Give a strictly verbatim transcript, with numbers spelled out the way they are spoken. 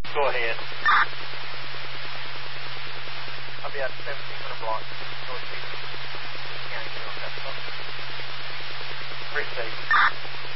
Go ahead. I'll be at seventeen hundred block, northeast.